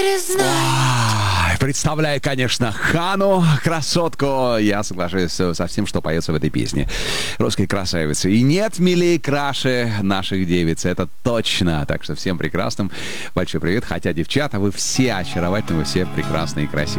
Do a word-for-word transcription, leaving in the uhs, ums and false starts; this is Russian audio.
Ай, представляю, конечно, Хану, красотку. Я соглашусь со всем, что поется в этой песне. Русской красавицы. И нет милее краше наших девиц. Это точно. Так что всем прекрасным большой привет. Хотя, девчата, вы все очаровательны, вы все прекрасные и красивые.